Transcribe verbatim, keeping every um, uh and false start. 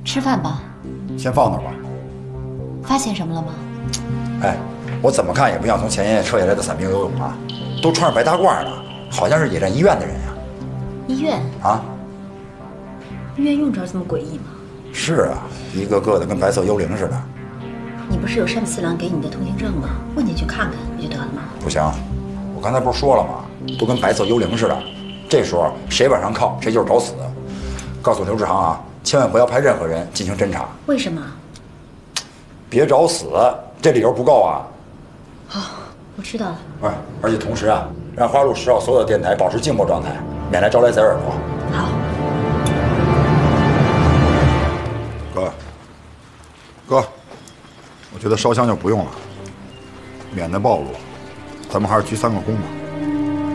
吃饭吧。 先放那儿吧。 发现什么了吗？ 哎，我怎么看也不像从前夜撤下来的伞兵游泳啊，都穿着白大褂呢，好像是野战医院的人呀。 医院啊？ 医院用着这么诡异吗？ 是啊，一个个的跟白色幽灵似的。 你不是有单四郎给你的通行证吗？问进去看看不就得了吗？ 不行，我刚才不是说了吗？都跟白色幽灵似的。这时候谁往上靠，谁就是找死。告诉刘志航啊，千万不要派任何人进行侦查。 为什么？ 别找死，这理由不够啊。 好，我知道了。 哎，而且同时啊，让花路十号所有的电台保持静默状态，免来招来贼耳朵。 好。 哥，哥，我觉得烧香就不用了，免得暴露。咱们还是鞠三个躬吧。